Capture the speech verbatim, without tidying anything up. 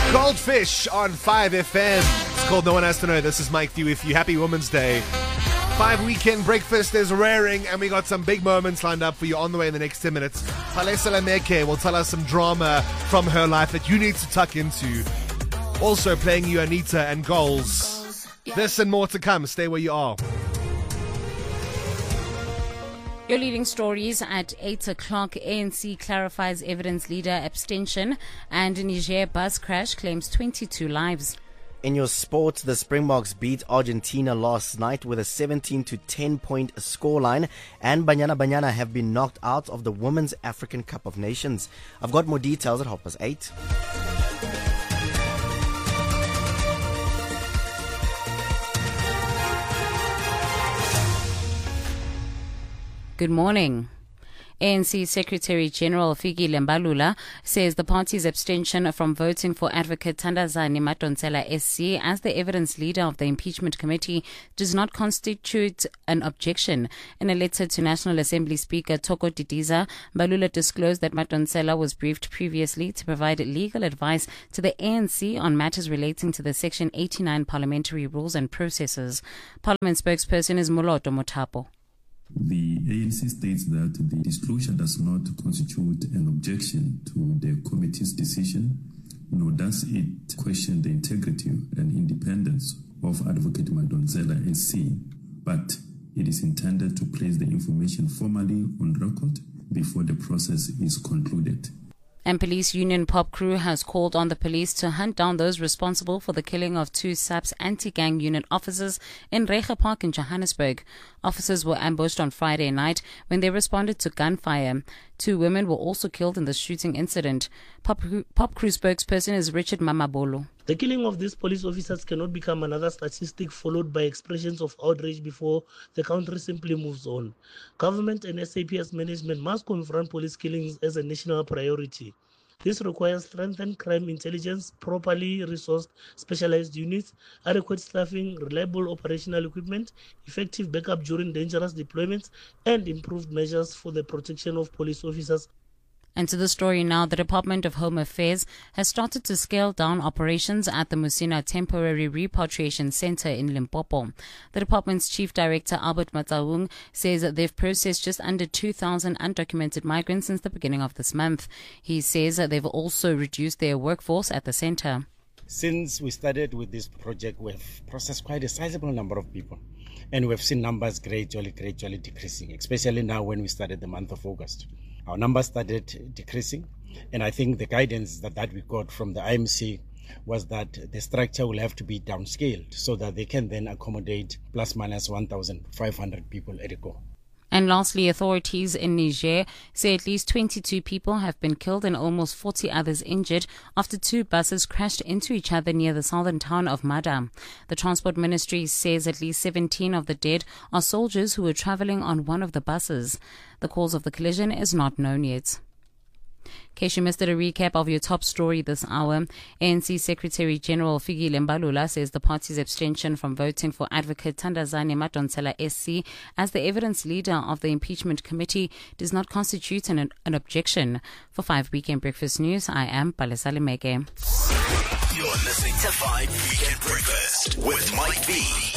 Goldfish on five F M. It's called No One Has to Know. This is Mike V with you. Happy Women's Day. Five Weekend Breakfast is raring, and we got some big moments lined up for you on the way in the next ten minutes. Palesa Lameke will tell us some drama from her life that you need to tuck into. Also playing you Anita and Goals. This and more to come. Stay where you are. Your leading stories at eight o'clock. A N C clarifies evidence leader abstention, and Niger bus crash claims twenty-two lives. In your sports, the Springboks beat Argentina last night with a seventeen to ten point scoreline, and Banyana Banyana have been knocked out of the Women's African Cup of Nations. I've got more details at half past eight. Good morning. A N C Secretary General Fikile Mbalula says the party's abstention from voting for advocate Thandazani Madonsela S C as the evidence leader of the impeachment committee does not constitute an objection. In a letter to National Assembly Speaker Toko Didiza, Mbalula disclosed that Madonsela was briefed previously to provide legal advice to the A N C on matters relating to the Section eighty-nine parliamentary rules and processes. Parliament spokesperson is Moloto Mothapo. The A N C states that the disclosure does not constitute an objection to the committee's decision, nor does it question the integrity and independence of Advocate Madonsela S C, but it is intended to place the information formally on record before the process is concluded. And police union Pop Crew has called on the police to hunt down those responsible for the killing of two S A P's anti-gang unit officers in Rega Park in Johannesburg. Officers were ambushed on Friday night when they responded to gunfire. Two women were also killed in the shooting incident. Pop, Pop Crew spokesperson is Richard Mamabolo. The killing of these police officers cannot become another statistic followed by expressions of outrage before the country simply moves on. Government and S A P S management must confront police killings as a national priority. This requires strengthened crime intelligence, properly resourced specialized units, adequate staffing, reliable operational equipment, effective backup during dangerous deployments, and improved measures for the protection of police officers. And to the story now, the Department of Home Affairs has started to scale down operations at the Musina Temporary Repatriation Center in Limpopo. The department's Chief Director, Albert Matsaung, says that they've processed just under two thousand undocumented migrants since the beginning of this month. He says that they've also reduced their workforce at the center. Since we started with this project, we've processed quite a sizable number of people. And we've seen numbers gradually, gradually decreasing, especially now when we started the month of August. Our numbers started decreasing, and I think the guidance that, that we got from the I M C was that the structure will have to be downscaled so that they can then accommodate plus minus one thousand five hundred people at a go. And lastly, authorities in Niger say at least twenty-two people have been killed and almost forty others injured after two buses crashed into each other near the southern town of Mada. The Transport Ministry says at least seventeen of the dead are soldiers who were traveling on one of the buses. The cause of the collision is not known yet. In case you missed it, a recap of your top story this hour. A N C Secretary General Fikile Mbalula says the party's abstention from voting for advocate Thandazani Madonsela S C as the evidence leader of the impeachment committee does not constitute an, an objection. For five Weekend Breakfast News, I am Palesa Lameke. You're listening to five Weekend Breakfast with Mike V.